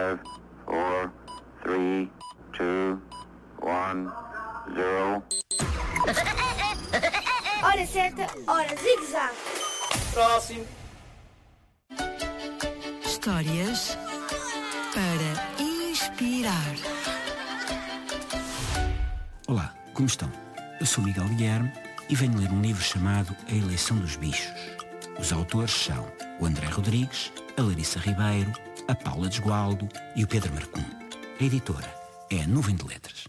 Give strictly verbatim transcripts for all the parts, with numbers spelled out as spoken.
five, four, three, two, one, zero. Hora certa, hora zigue-zague. Próximo. Histórias para inspirar. Olá, como estão? Eu sou Miguel Guilherme e venho ler um livro chamado A Eleição dos Bichos. Os autores são o André Rodrigues, a Larissa Ribeiro, a Paula Desgualdo e o Pedro Marcum. A editora é a Nuvem de Letras.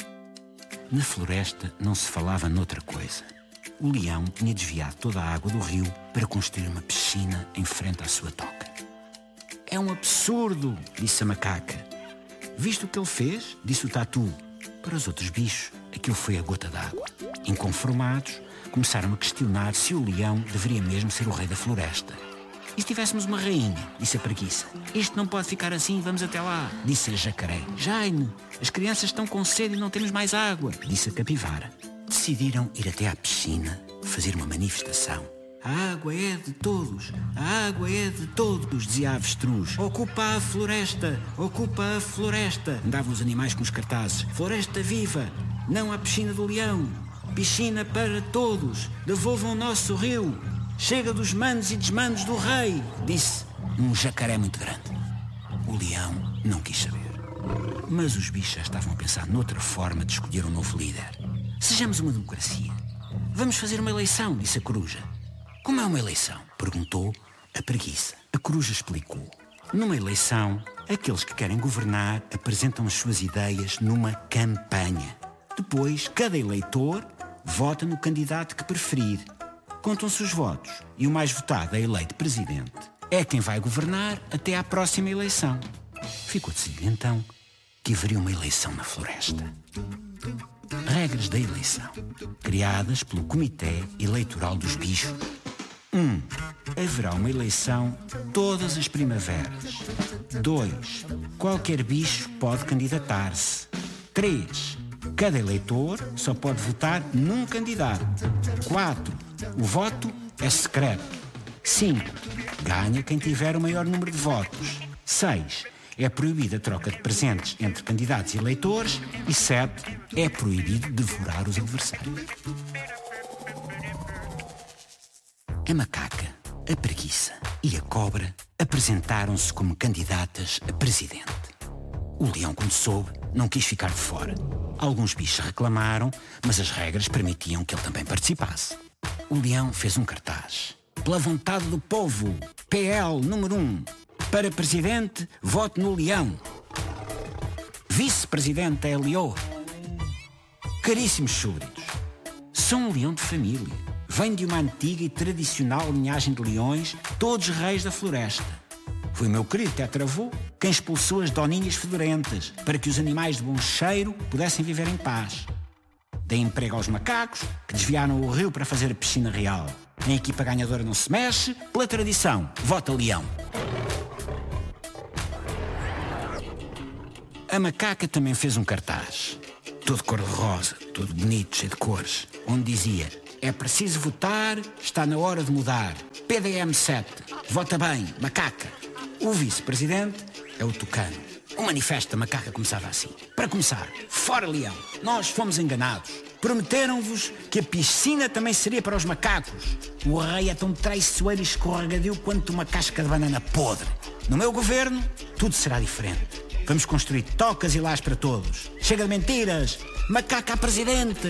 Na floresta não se falava noutra coisa. O leão tinha desviado toda a água do rio para construir uma piscina em frente à sua toca. É um absurdo, disse a macaca. Visto o que ele fez, disse o tatu. Para os outros bichos, aquilo foi a gota d'água. Inconformados, começaram a questionar se o leão deveria mesmo ser o rei da floresta. E se tivéssemos uma rainha, disse a preguiça. Isto não pode ficar assim, vamos até lá, disse a jacaré. Jaime, as crianças estão com sede e não temos mais água, disse a capivara. Decidiram ir até à piscina, fazer uma manifestação. A água é de todos, a água é de todos, dizia a avestruz. Ocupa a floresta, ocupa a floresta. Andavam os animais com os cartazes. Floresta viva, não à piscina do leão. Piscina para todos, devolvam o nosso rio. Chega dos manos e desmanos do rei, disse um jacaré muito grande. O leão não quis saber. Mas os bichos já estavam a pensar noutra forma de escolher um novo líder. Sejamos uma democracia. Vamos fazer uma eleição, disse a coruja. Como é uma eleição? Perguntou a preguiça. A coruja explicou. Numa eleição, aqueles que querem governar apresentam as suas ideias numa campanha. Depois, cada eleitor vota no candidato que preferir. Contam-se os votos e o mais votado é eleito presidente. É quem vai governar até à próxima eleição. Ficou decidido então que haveria uma eleição na floresta. Regras da eleição, criadas pelo Comitê Eleitoral dos Bichos. um. Haverá uma eleição todas as primaveras. dois. Qualquer bicho pode candidatar-se. três. Cada eleitor só pode votar num candidato. quatro. O voto é secreto. cinco. Ganha quem tiver o maior número de votos. seis. É proibida a troca de presentes entre candidatos e eleitores. E sete. É proibido devorar os adversários. A macaca, a preguiça e a cobra apresentaram-se como candidatas a presidente. O leão, quando soube, não quis ficar de fora. Alguns bichos reclamaram, mas as regras permitiam que ele também participasse. O leão fez um cartaz. Pela vontade do povo, P L número um. Para presidente, vote no leão. Vice-presidente é Leão. Caríssimos súditos, sou um leão de família. Venho de uma antiga e tradicional linhagem de leões, todos reis da floresta. Foi o meu querido tetravô quem expulsou as doninhas fedorentas para que os animais de bom cheiro pudessem viver em paz. Dei emprego aos macacos que desviaram o rio para fazer a piscina real. A equipa ganhadora não se mexe, pela tradição, vota leão. A macaca também fez um cartaz, todo cor-de-rosa, todo bonito, cheio de cores, onde dizia: é preciso votar, está na hora de mudar. P D M sete, vota bem, macaca. O vice-presidente é o tucano. O manifesto da macaca começava assim. Para começar, fora leão, nós fomos enganados. Prometeram-vos que a piscina também seria para os macacos. O rei é tão traiçoeiro e escorregadio quanto uma casca de banana podre. No meu governo, tudo será diferente. Vamos construir tocas e lares para todos. Chega de mentiras. Macaca a presidente.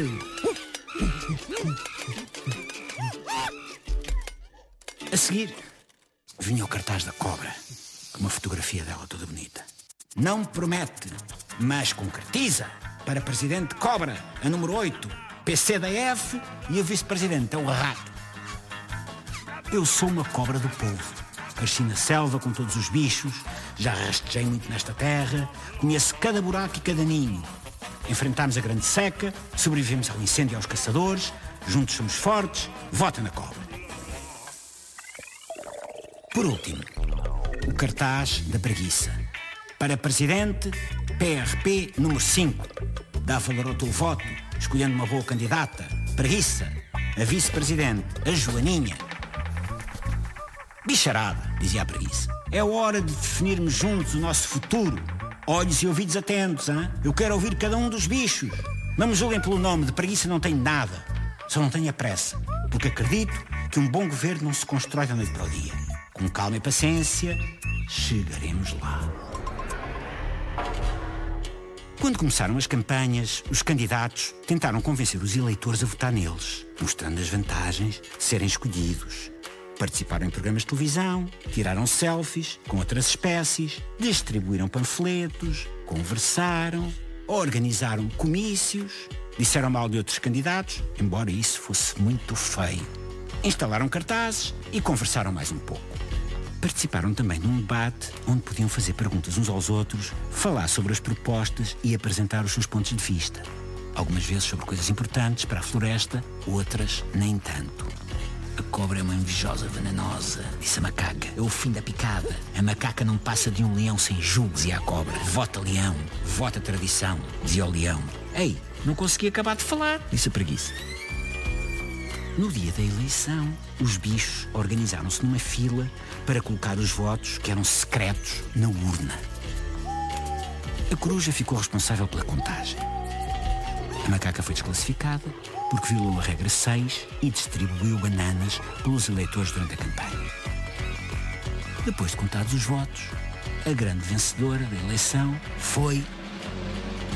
A seguir, vinha o cartaz da cobra, com uma fotografia dela toda bonita. Não promete, mas concretiza. Para presidente, cobra, a número oito, P C da F, e a vice-presidente é o rato. Eu sou uma cobra do povo. Cresci na selva com todos os bichos, já rastejei muito nesta terra, conheço cada buraco e cada ninho. Enfrentámos a grande seca, sobrevivemos ao incêndio e aos caçadores, juntos somos fortes, vota na cobra. Por último, o cartaz da preguiça. Para presidente, P R P número cinco. Dá valor ao teu voto, escolhendo uma boa candidata. Preguiça. A vice-presidente, a Joaninha. Bicharada, dizia a preguiça. É hora de definirmos juntos o nosso futuro. Olhos e ouvidos atentos, hein? Eu quero ouvir cada um dos bichos. Não me julguem pelo nome, de preguiça não tenho nada. Só não tenho a pressa, porque acredito que um bom governo não se constrói da noite para o dia. Com calma e paciência, chegaremos lá. Quando começaram as campanhas, os candidatos tentaram convencer os eleitores a votar neles, mostrando as vantagens de serem escolhidos. Participaram em programas de televisão, tiraram selfies com outras espécies, distribuíram panfletos, conversaram, organizaram comícios, disseram mal de outros candidatos, embora isso fosse muito feio. Instalaram cartazes e conversaram mais um pouco. Participaram também num debate onde podiam fazer perguntas uns aos outros, falar sobre as propostas e apresentar os seus pontos de vista. Algumas vezes sobre coisas importantes para a floresta, outras nem tanto. A cobra é uma invejosa venenosa, disse a macaca. É o fim da picada. A macaca não passa de um leão sem jugo, dizia a cobra. Vota leão, vota tradição, dizia o leão. Ei, não consegui acabar de falar, disse a preguiça. No dia da eleição, os bichos organizaram-se numa fila para colocar os votos, que eram secretos, na urna. A coruja ficou responsável pela contagem. A macaca foi desclassificada porque violou a regra seis e distribuiu bananas pelos eleitores durante a campanha. Depois de contados os votos, a grande vencedora da eleição foi